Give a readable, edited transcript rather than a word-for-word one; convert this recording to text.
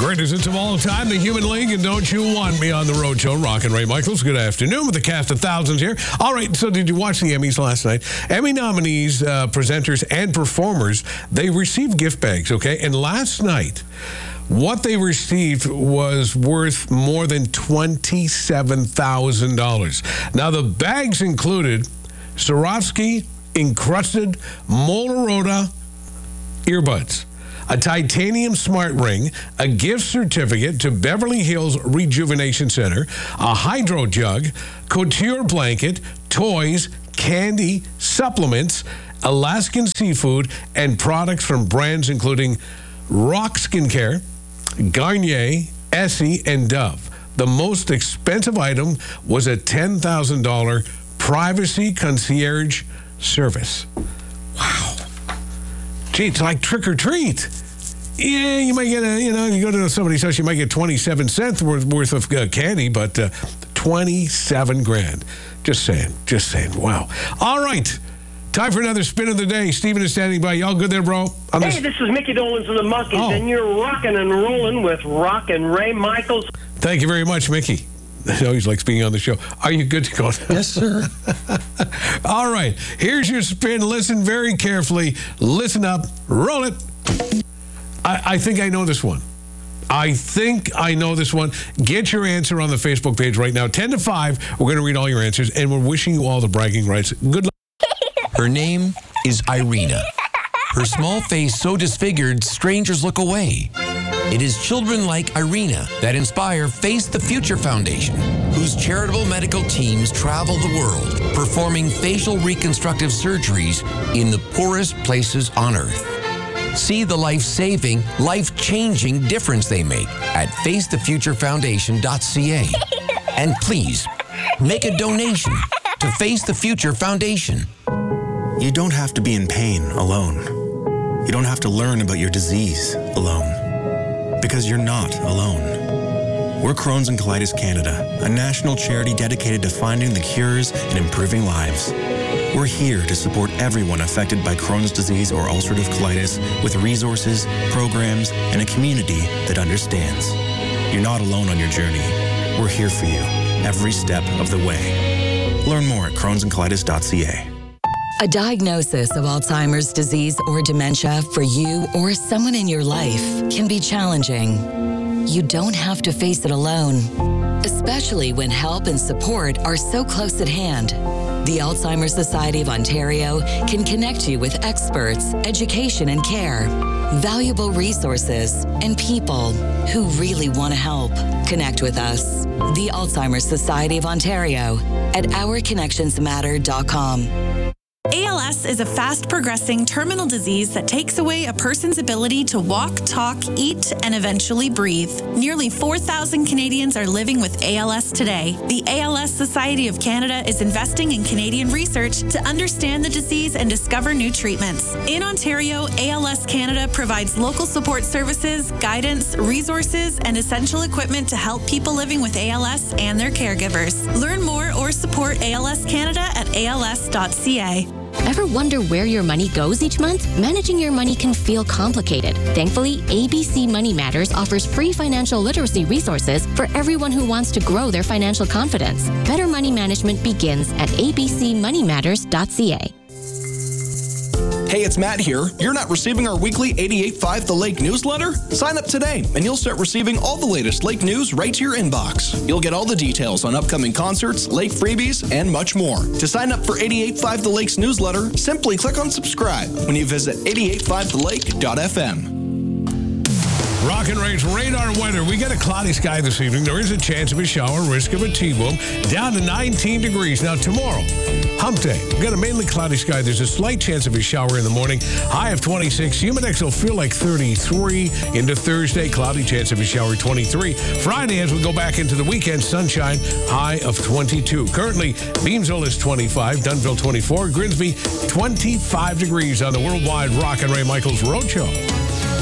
Greatest hits of all time, the Human League, and Don't You Want Me on the Road Show. Rock and Ray Michaels, good afternoon with the cast of thousands here. All right, so did you watch the Emmys last night? Emmy nominees, presenters, and performers, they received gift bags, okay? And last night, what they received was worth more than $27,000. Now, the bags included Swarovski encrusted Motorola earbuds, a titanium smart ring, a gift certificate to Beverly Hills Rejuvenation Center, a hydro jug, couture blanket, toys, candy, supplements, Alaskan seafood, and products from brands including Rock Skincare, Garnier, Essie, and Dove. The most expensive item was a $10,000 privacy concierge service. Wow. Gee, it's like trick or treat. Yeah, you might get you go to somebody's house, you might get 27 cents worth of candy, but 27 grand. Just saying. Wow. All right. Time for another spin of the day. Steven is standing by. Y'all good there, bro? Hey, this is Mickey Dolenz of the Monkeys, and you're rocking and rolling with Rock and Ray Michaels. Thank you very much, Mickey. He always likes being on the show. Are you good to go? Yes, sir. All right. Here's your spin. Listen very carefully. Listen up. Roll it. I think I know this one. Get your answer on the Facebook page right now. 10 to 5. We're going to read all your answers, and we're wishing you all the bragging rights. Good luck. Her name is Irina. Her small face so disfigured, strangers look away. It is children like Irina that inspire Face the Future Foundation, whose charitable medical teams travel the world, performing facial reconstructive surgeries in the poorest places on Earth. See the life-saving, life-changing difference they make at facethefuturefoundation.ca. And please, make a donation to Face the Future Foundation. You don't have to be in pain alone. You don't have to learn about your disease alone. Because you're not alone. We're Crohn's and Colitis Canada, a national charity dedicated to finding the cures and improving lives. We're here to support everyone affected by Crohn's disease or ulcerative colitis with resources, programs, and a community that understands. You're not alone on your journey. We're here for you every step of the way. Learn more at crohnsandcolitis.ca. A diagnosis of Alzheimer's disease or dementia for you or someone in your life can be challenging. You don't have to face it alone, especially when help and support are so close at hand. The Alzheimer's Society of Ontario can connect you with experts, education and care, valuable resources, and people who really want to help. Connect with us, the Alzheimer's Society of Ontario, at ourconnectionsmatter.com. ALS is a fast-progressing terminal disease that takes away a person's ability to walk, talk, eat, and eventually breathe. Nearly 4,000 Canadians are living with ALS today. The ALS Society of Canada is investing in Canadian research to understand the disease and discover new treatments. In Ontario, ALS Canada provides local support services, guidance, resources, and essential equipment to help people living with ALS and their caregivers. Learn more or support ALS Canada at als.ca. Ever wonder where your money goes each month? Managing your money can feel complicated. Thankfully, ABC Money Matters offers free financial literacy resources for everyone who wants to grow their financial confidence. Better money management begins at abcmoneymatters.ca. Hey, it's Matt here. You're not receiving our weekly 88.5 The Lake newsletter? Sign up today, and you'll start receiving all the latest lake news right to your inbox. You'll get all the details on upcoming concerts, lake freebies, and much more. To sign up for 88.5 The Lake's newsletter, simply click on subscribe when you visit 885thelake.fm. Rock and Ray's radar weather. We got a cloudy sky this evening. There is a chance of a shower, risk of a T-boom, down to 19 degrees. Now, tomorrow, hump day. We've got a mainly cloudy sky. There's a slight chance of a shower in the morning. High of 26. Humidex will feel like 33. Into Thursday, cloudy chance of a shower, 23. Friday, as we go back into the weekend, sunshine, high of 22. Currently, Beamsville is 25, Dunnville 24, Grimsby 25 degrees on the Worldwide Rock and Ray Michaels Road Show.